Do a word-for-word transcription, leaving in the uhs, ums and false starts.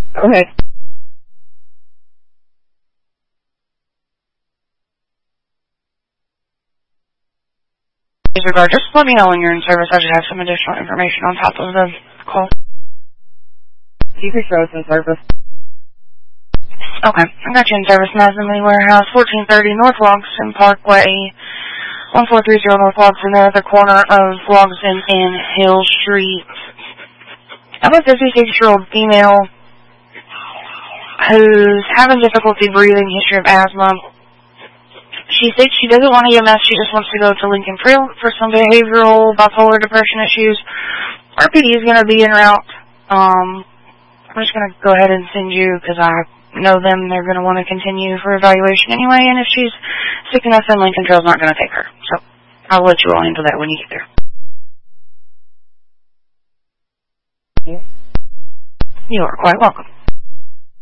Okay. Disregard. Just let me know when you're in service. I should have some additional information on top of the call. You can show us in service. Okay. I got you in service. Mazda Warehouse, fourteen thirty North Logston Parkway, one four three zero North Logston, there at the corner of Logston and Hill Street. I'm a fifty-six-year-old female who's having difficulty breathing, history of asthma. She said she doesn't want E M S. She just wants to go to Lincoln Trail for some behavioral bipolar depression issues. R P D is going to be en route. Um, I'm just going to go ahead and send you, because I know them. They're going to want to continue for evaluation anyway, and if she's sick enough, then Lincoln Trail's not going to take her. So I'll let you all handle that when you get there. Yeah. You are quite welcome.